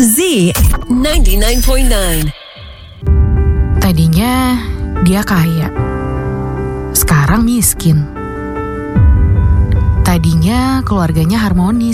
Z 99.9. Tadinya dia kaya, sekarang miskin. Tadinya keluarganya harmonis,